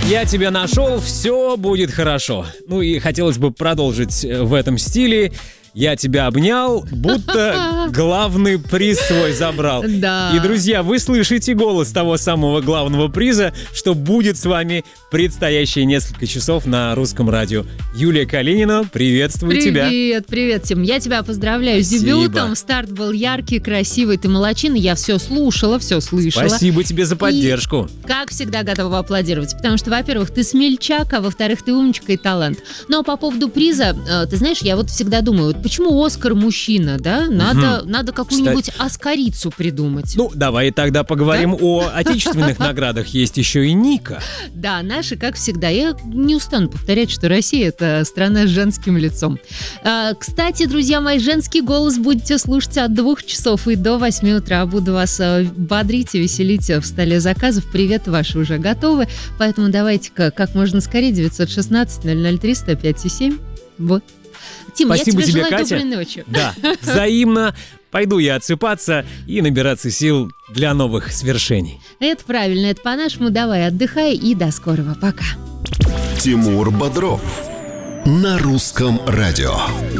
Я тебя нашел, все будет хорошо. Ну и хотелось бы продолжить в этом стиле. Я тебя обнял, будто главный приз свой забрал. Да. И, друзья, вы слышите голос того самого главного приза, что будет с вами предстоящие несколько часов на Русском радио. Юлия Калинина, приветствую тебя. Привет, Тим. Я тебя поздравляю с дебютом. Старт был яркий, красивый, ты молодчина. Я все слушала, все слышала. Спасибо тебе за поддержку. И, как всегда, готова аплодировать. Потому что, во-первых, ты смельчак, а во-вторых, ты умничка и талант. Но по поводу приза, ты знаешь, я вот всегда думаю, вот почему Оскар мужчина, да? Надо какую-нибудь оскарицу придумать. Ну, давай тогда поговорим о отечественных наградах. Есть еще и Ника. Да, наши, как всегда. Я не устану повторять, что Россия — это страна с женским лицом. Кстати, друзья мои, женский голос будете слушать от 2 часов и до 8 утра. Буду вас бодрить и веселить в столе заказов. Привет, ваши уже готовы. Поэтому давайте-ка как можно скорее 916-00-300-5,7. Вот. Тим, Спасибо я тебе тебе, желаю Катя. доброй ночи. Да, взаимно. Пойду я отсыпаться и набираться сил для новых свершений. Это правильно, это по-нашему. Давай, отдыхай и до скорого. Пока. Тимур Бодров на Русском радио.